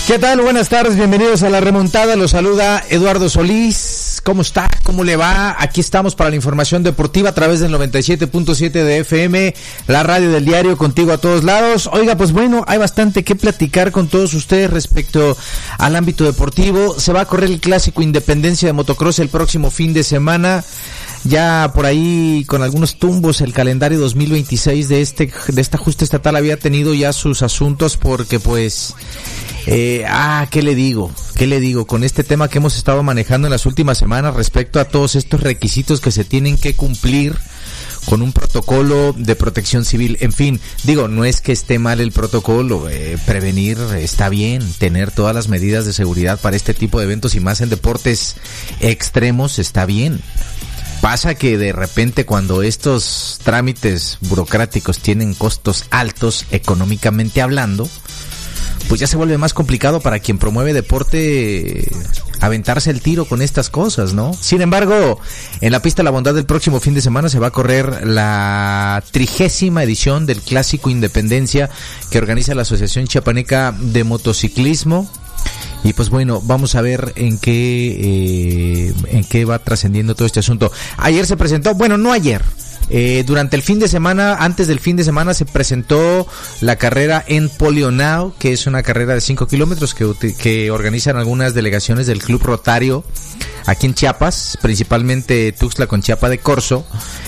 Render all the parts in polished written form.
¿Qué tal? Buenas tardes, bienvenidos a La Remontada, los saluda Eduardo Solís. ¿Cómo está? ¿Cómo le va? Aquí estamos para la información deportiva a través del 97.7 de FM, la radio del diario, contigo a todos lados. Oiga, pues bueno, hay bastante que platicar con todos ustedes respecto al ámbito deportivo. Se va a correr el Clásico Independencia de Motocross el próximo fin de semana. Ya por ahí con algunos tumbos el calendario 2026 de esta justa estatal había tenido ya sus asuntos porque pues ¿qué le digo? Con este tema que hemos estado manejando en las últimas semanas respecto a todos estos requisitos que se tienen que cumplir con un protocolo de protección civil. En fin, digo, no es que esté mal el protocolo, prevenir está bien, tener todas las medidas de seguridad para este tipo de eventos y más en deportes extremos está bien. Pasa que de repente cuando estos trámites burocráticos tienen costos altos económicamente hablando, pues ya se vuelve más complicado para quien promueve deporte aventarse el tiro con estas cosas, ¿no? Sin embargo, en la Pista La Bondad del próximo fin de semana se va a correr la 30ª edición del Clásico Independencia que organiza la Asociación Chiapaneca de Motociclismo. Y pues bueno, vamos a ver en qué va trascendiendo todo este asunto. Ayer se presentó, bueno, no ayer, durante el fin de semana, antes del fin de semana se presentó la carrera en Polionao, que es una carrera de 5 kilómetros que organizan algunas delegaciones del Club Rotario aquí en Chiapas, principalmente Tuxtla con Chiapa de Corzo,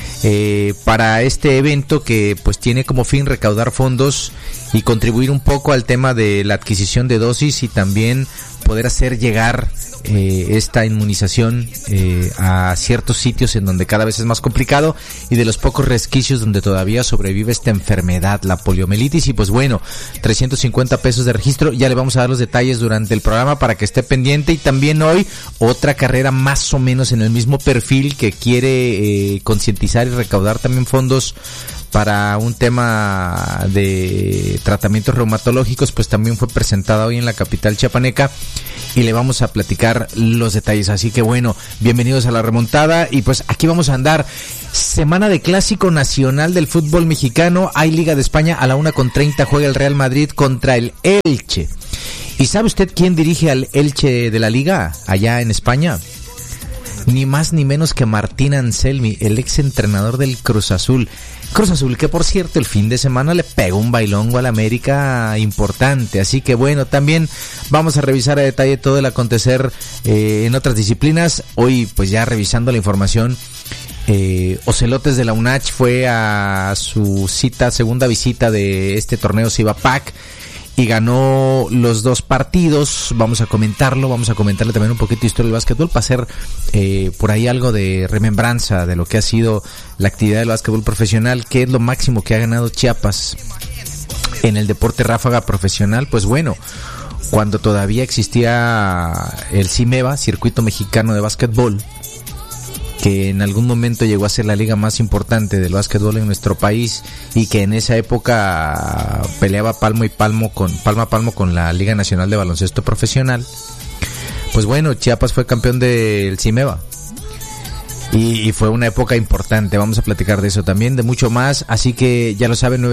para este evento que pues tiene como fin recaudar fondos y contribuir un poco al tema de la adquisición de dosis y también poder hacer llegar esta inmunización a ciertos sitios en donde cada vez es más complicado y de los pocos resquicios donde todavía sobrevive esta enfermedad, la poliomielitis. Y pues bueno, 350 pesos de registro, ya le vamos a dar los detalles durante el programa para que esté pendiente. Y también hoy otra carrera más o menos en el mismo perfil que quiere concientizar y recaudar también fondos para un tema de tratamientos reumatológicos, pues también fue presentada hoy en la capital chiapaneca y le vamos a platicar los detalles. Así que bueno, bienvenidos a La Remontada y pues aquí vamos a andar. Semana de Clásico Nacional del fútbol mexicano, hay Liga de España, a la 1:30 juega el Real Madrid contra el Elche. ¿Y sabe usted quién dirige al Elche de la Liga allá en España? Ni más ni menos que Martín Anselmi, el ex entrenador del Cruz Azul. Cruz Azul que por cierto el fin de semana le pegó un bailongo al América importante, así que bueno, también vamos a revisar a detalle todo el acontecer en otras disciplinas. Hoy pues ya revisando la información, Ocelotes de la UNACH fue a su segunda visita de este torneo Cibapac y ganó los 2 partidos. Vamos a comentarle también un poquito de historia del básquetbol para hacer por ahí algo de remembranza de lo que ha sido la actividad del básquetbol profesional, que es lo máximo que ha ganado Chiapas en el deporte ráfaga profesional. Pues bueno, cuando todavía existía el CIMEBA, Circuito Mexicano de Básquetbol, que en algún momento llegó a ser la liga más importante del básquetbol en nuestro país y que en esa época peleaba palmo a palmo con la Liga Nacional de Baloncesto Profesional. Pues bueno, Chiapas fue campeón del CIMEBA y fue una época importante. Vamos a platicar de eso también, de mucho más, así que ya lo saben,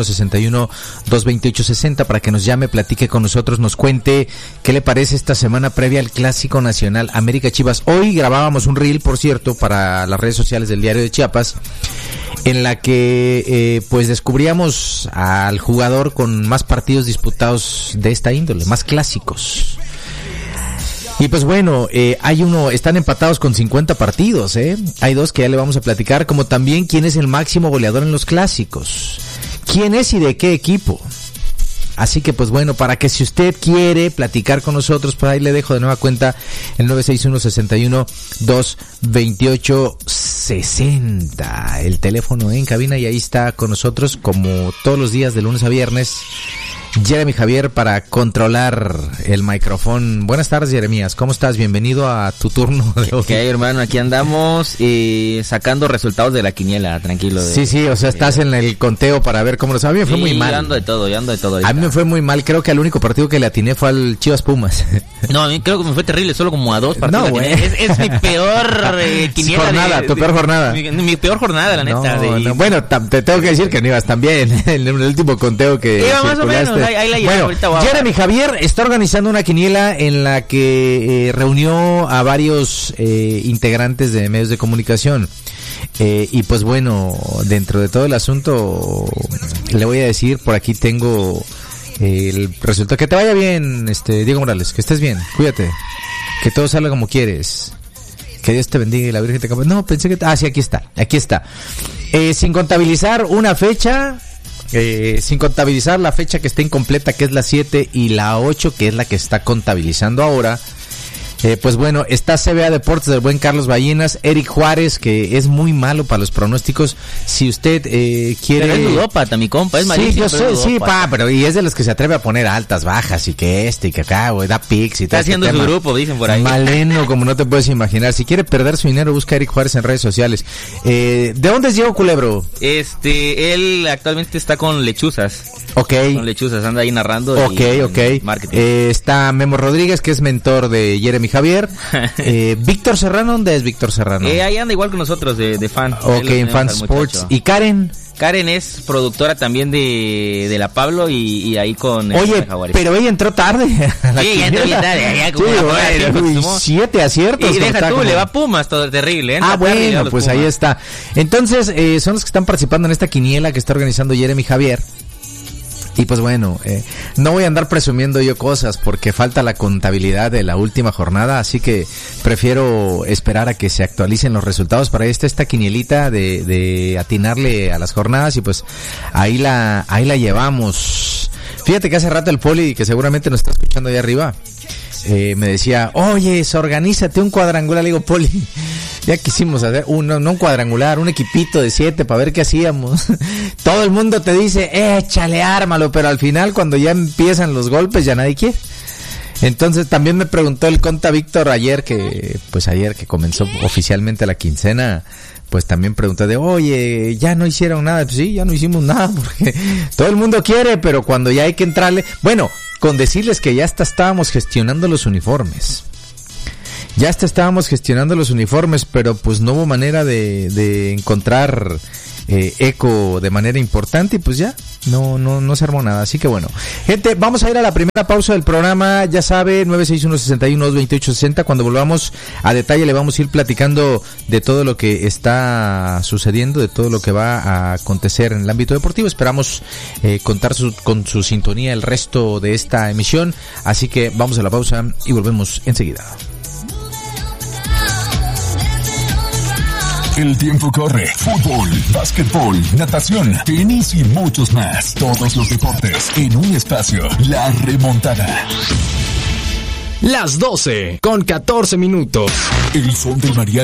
961-61-228-60 para que nos llame, platique con nosotros, nos cuente qué le parece esta semana previa al Clásico Nacional América Chivas. Hoy grabábamos un reel, por cierto, para las redes sociales del Diario de Chiapas, en la que pues descubríamos al jugador con más partidos disputados de esta índole, más clásicos. Y pues bueno, están empatados con 50 partidos, hay 2 que ya le vamos a platicar, como también quién es el máximo goleador en los clásicos, quién es y de qué equipo. Así que pues bueno, para que si usted quiere platicar con nosotros, por ahí le dejo de nueva cuenta el 961-61-228-60, el teléfono en cabina, y ahí está con nosotros como todos los días de lunes a viernes Jeremy Javier para controlar el micrófono. Buenas tardes, Jeremías, ¿cómo estás? Bienvenido a tu turno de hoy. ¿Qué hay, hermano? Aquí andamos sacando resultados de la quiniela, tranquilo. Sí, o sea, estás en el conteo para ver cómo lo sabe. A mí me fue muy mal. Yo ando de todo. A mí me fue muy mal, creo que el único partido que le atiné fue al Chivas Pumas. No, a mí creo que me fue terrible, solo como a 2 partidos. No, güey. Es mi peor quiniela. Jornada, tu peor jornada. Mi peor jornada, la neta. No. Bueno, te tengo que decir que no ibas tan bien. En el último conteo que iba más o menos. ahí la llevo, bueno, Jeremy Javier está organizando una quiniela en la que reunió a varios integrantes de medios de comunicación. Y pues bueno, dentro de todo el asunto, le voy a decir, por aquí tengo el resultado. Que te vaya bien, Diego Morales, que estés bien, cuídate, que todo salga como quieres, que Dios te bendiga y la Virgen te acompañe. No, pensé que... sí, aquí está. Sin contabilizar una fecha, sin contabilizar la fecha que está incompleta, que es la 7, y la 8, que es la que está contabilizando ahora. Pues bueno, está CBA Deportes del buen Carlos Ballinas, Eric Juárez, que es muy malo para los pronósticos. Si usted quiere... Pero es ludópata, mi compa, es malísimo. Sí, yo sé, sí, pero y es de los que se atreve a poner altas, bajas, y que y que acá, güey, da pics y está haciendo su grupo, dicen por ahí. Maleno, como no te puedes imaginar. Si quiere perder su dinero, busca a Eric Juárez en redes sociales. ¿De dónde es Diego Culebro? Él actualmente está con Lechuzas. Ok. Con Lechuzas, anda ahí narrando. Ok. Marketing. Está Memo Rodríguez, que es mentor de Jeremy Javier. Víctor Serrano, ¿dónde es Víctor Serrano? Ahí anda igual que nosotros, de fan. Ok, en Fan Sports. ¿Y Karen? Karen es productora también de La Pablo y ahí con... Oye, pero ella entró tarde. Sí, ya entró bien tarde. Sí, 7 aciertos. Y deja tú, le va Pumas, todo terrible. Bueno, pues Pumas. Ahí está. Entonces, son los que están participando en esta quiniela que está organizando Jeremy Javier. Y pues bueno, no voy a andar presumiendo yo cosas porque falta la contabilidad de la última jornada, así que prefiero esperar a que se actualicen los resultados. Para esta quinielita de atinarle a las jornadas, y pues ahí la llevamos. Fíjate que hace rato el Poli, que seguramente nos está escuchando ahí arriba, me decía, oye, organízate un cuadrangular. Le digo, Poli, ya quisimos hacer no un cuadrangular, un equipito de 7 para ver qué hacíamos. Todo el mundo te dice, échale, ármalo, pero al final cuando ya empiezan los golpes ya nadie quiere. Entonces también me preguntó el conta Víctor ayer que comenzó oficialmente la quincena, pues también pregunté oye, ya no hicieron nada. Pues sí, ya no hicimos nada porque todo el mundo quiere, pero cuando ya hay que entrarle, bueno, con decirles que ya estábamos gestionando los uniformes. Pero pues no hubo manera de encontrar eco de manera importante, y pues ya no se armó nada. Así que bueno, gente, vamos a ir a la primera pausa del programa. Ya sabe, 961-61-2860. Cuando volvamos a detalle le vamos a ir platicando de todo lo que está sucediendo, de todo lo que va a acontecer en el ámbito deportivo. Esperamos contar con su sintonía el resto de esta emisión. Así que vamos a la pausa y volvemos enseguida. El tiempo corre. Fútbol, básquetbol, natación, tenis y muchos más. Todos los deportes en un espacio. La Remontada. Las 12:14. El son del María.